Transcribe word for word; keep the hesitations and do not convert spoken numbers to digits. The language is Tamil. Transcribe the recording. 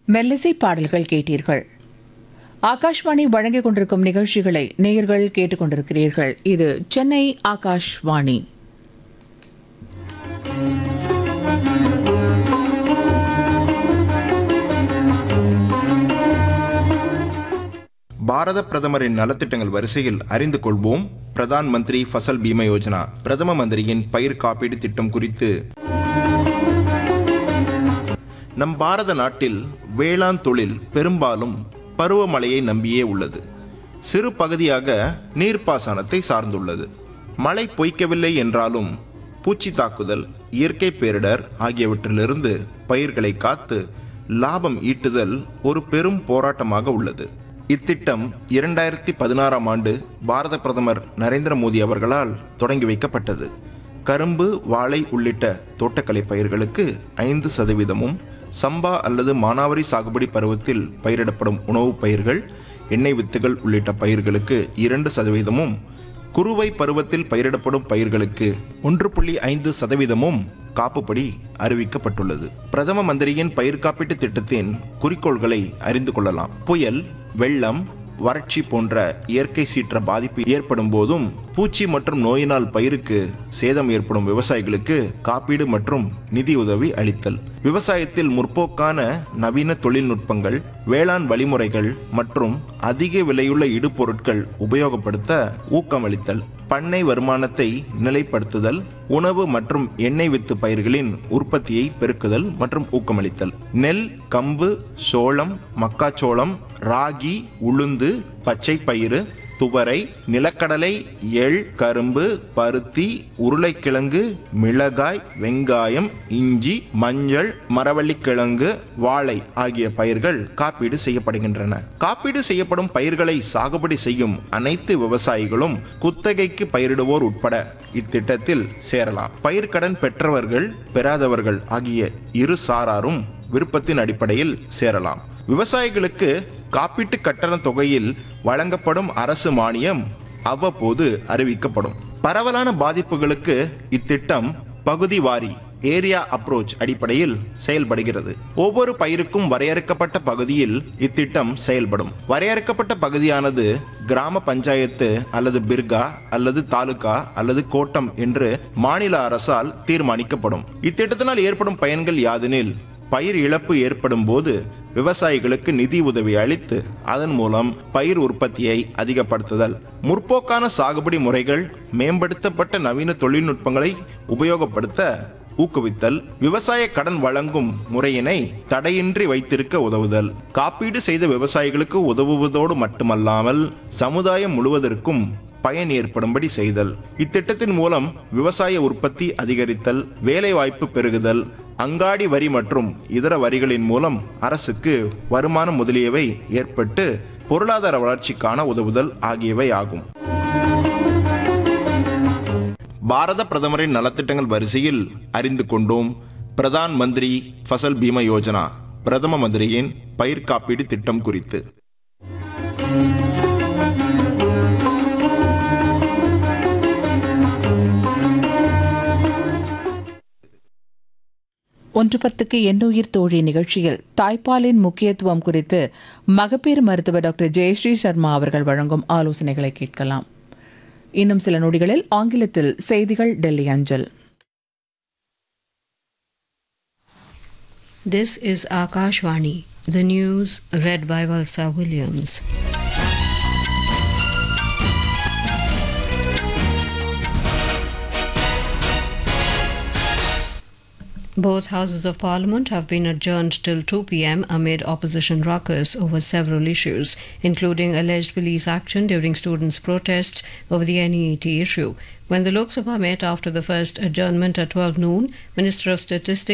மெல்லிசை பாடல்கள் கேட்டீர்கள். ஆகாஷ்வாணி வழங்கிக் கொண்டிருக்கும் நிகழ்ச்சிகளை நேயர்கள் கேட்டுக்கொண்டிருக்கிறீர்கள். இது சென்னை ஆகாஷ்வாணி. பாரத பிரதமரின் நலத்திட்டங்கள் வரிசையில் அறிந்து கொள்வோம். பிரதான் மந்திரி ஃபசல் பீமா யோஜனா, பிரதம மந்திரியின் பயிர் காப்பீடு திட்டம் குறித்து. நம் பாரத நாட்டில் வேளாண் தொழில் பெரும்பாலும் பருவமழையை நம்பியே உள்ளது. சிறு பகுதியாக நீர்ப்பாசனத்தை சார்ந்துள்ளது. மழை பொய்க்கவில்லை என்றாலும் பூச்சி தாக்குதல், இயற்கை பேரிடர் ஆகியவற்றிலிருந்து பயிர்களை காத்து லாபம் ஈட்டுதல் ஒரு பெரும் போராட்டமாக உள்ளது. இத்திட்டம் இரண்டாயிரத்தி பதினாறாம் ஆண்டு பாரத பிரதமர் நரேந்திர மோடி அவர்களால் தொடங்கி வைக்கப்பட்டது. கரும்பு, வாழை உள்ளிட்ட தோட்டக்கலை பயிர்களுக்கு ஐந்து சதவீதமும், சம்பா அல்லது மானாவரி சாகுபடி பருவத்தில் பயிரிடப்படும் உணவுப் பயிர்கள், எண்ணெய் வித்துகள் உள்ளிட்ட பயிர்களுக்கு இரண்டு சதவீதமும், குறுவை பருவத்தில் பயிரிடப்படும் பயிர்களுக்கு ஒன்று புள்ளி ஐந்து சதவீதமும் காப்புப்படி அறிவிக்கப்பட்டுள்ளது. பிரதம மந்திரியின் பயிர் காப்பீட்டு திட்டத்தின் குறிக்கோள்களை அறிந்து கொள்ளலாம். புயல், வெள்ளம், வறட்சி போன்ற இயற்கை சீற்ற பாதிப்பு ஏற்படும் போதும் பூச்சி மற்றும் நோயினால் பயிருக்கு சேதம் ஏற்படும் விவசாயிகளுக்கு காப்பீடு மற்றும் நிதி உதவி அளித்தல், விவசாயத்தில் முற்போக்கான நவீன தொழில்நுட்பங்கள், வேளாண் வழிமுறைகள் மற்றும் அதிக விலையுள்ள இடுபொருட்கள் உபயோகப்படுத்த ஊக்கமளித்தல், பண்ணை வருமானத்தை நிலைப்படுத்துதல், உணவு மற்றும் எண்ணெய் வித்து பயிர்களின் உற்பத்தியை பெருக்குதல் மற்றும் ஊக்கமளித்தல், நெல், கம்பு, சோளம், மக்காச்சோளம், ராகி, உளுந்து, பச்சை பயிறு, துவரை, நிலக்கடலை, எள், கரும்பு, பருத்தி, உருளைக்கிழங்கு, மிளகாய், வெங்காயம், இஞ்சி, மஞ்சள், மரவள்ளிக்கிழங்கு, வாழை ஆகிய பயிர்கள் காப்பீடு செய்யப்படுகின்றன. காப்பீடு செய்யப்படும் பயிர்களை சாகுபடி செய்யும் அனைத்து விவசாயிகளும் குத்தகைக்கு பயிரிடுவோர் உட்பட இத்திட்டத்தில் சேரலாம். பயிர்க்கடன் பெற்றவர்கள், பெறாதவர்கள் ஆகிய இரு சாராரும் விருப்பத்தின் அடிப்படையில் சேரலாம். விவசாயிகளுக்கு காப்பீட்டு கட்டண தொகையில் வழங்கப்படும் அரசு மானியம் அவ்வப்போது அறிவிக்கப்படும். பரவலான பாதிப்புகளுக்கு இத்திட்டம் பகுதி வாரி ஏரியா அப்ரோச் அடிப்படையில் செயல்படுகிறது. ஒவ்வொரு பயிருக்கும் வரையறுக்கப்பட்ட பகுதியில் இத்திட்டம் செயல்படும். வரையறுக்கப்பட்ட பகுதியானது கிராம பஞ்சாயத்து அல்லது பிர்கா அல்லது தாலுகா அல்லது கோட்டம் என்று மாநில அரசால் தீர்மானிக்கப்படும். இத்திட்டத்தினால் ஏற்படும் பயன்கள் யாதெனில், பயிர் இழப்பு ஏற்படும் போது விவசாயிகளுக்கு நிதி உதவி அளித்து அதன் மூலம் பயிர் உற்பத்தியை அதிகப்படுத்துதல், முற்போக்கான சாகுபடி முறைகள், மேம்படுத்தப்பட்ட நவீன தொழில்நுட்பங்களை உபயோகப்படுத்த ஊக்குவித்தல், விவசாய கடன் வழங்கும் முறையினை தடையின்றி வைத்திருக்க உதவுதல், காப்பீடு செய்த விவசாயிகளுக்கு உதவுவதோடு மட்டுமல்லாமல் சமுதாயம் முழுவதற்கும் பயன் ஏற்படும்படி செய்தல். இத்திட்டத்தின் மூலம் விவசாய உற்பத்தி அதிகரித்தல், வேலைவாய்ப்பு பெருகுதல், அங்காடி வரி மற்றும் இதர வரிகளின் மூலம் அரசுக்கு வருமானம் முதலியவை ஏற்பட்டு பொருளாதார வளர்ச்சிக்கான உதவுதல் ஆகியவை ஆகும். பாரத பிரதமரின் நலத்திட்டங்கள் வரிசையில் அறிந்து கொண்டோம். பிரதான் மந்திரி ஃபசல் பீமா யோஜனா, பிரதம மந்திரியின் பயிர் காப்பீடு திட்டம் குறித்து. ஒன்று பத்துக்கு எண்ணுயிர் தோழி நிகழ்ச்சியில் தாய்ப்பாலின் முக்கியத்துவம் குறித்து மகப்பேறு மருத்துவர் டாக்டர் ஜெயஸ்ரீ சர்மா அவர்கள் வழங்கும் ஆலோசனைகளை கேட்கலாம். இன்னும் சில நொடிகளில் ஆங்கிலத்தில் செய்திகள் டெல்லி அஞ்சல். This is Akashvani, the news read by Valsa Williams. Both houses of parliament have been adjourned till two p.m. amid opposition ruckus over several issues, including alleged police action during students' protests over the N E A T issue. When the Lok Sabha met after the first adjournment at twelve noon, Minister of Statistics